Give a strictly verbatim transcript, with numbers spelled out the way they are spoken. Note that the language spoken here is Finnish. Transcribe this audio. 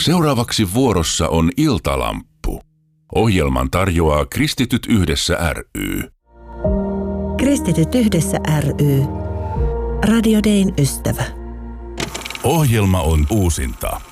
Seuraavaksi vuorossa on Iltalamppu. Ohjelman tarjoaa Kristityt yhdessä ry. Kristityt yhdessä ry. Radio Dayn ystävä. Ohjelma on uusinta.